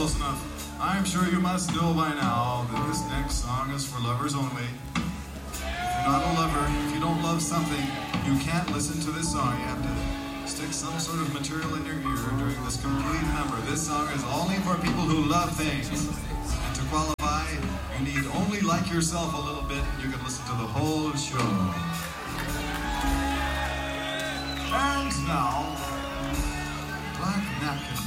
close enough. I'm sure you must know by now that this next song is for lovers only. If you're not a lover, if you don't love something, you can't listen to this song. You have to stick some sort of material in your ear during this complete number. This song is only for people who love things. And to qualify, you need only like yourself a little bit, and you can listen to the whole show. And now, Black Napkin.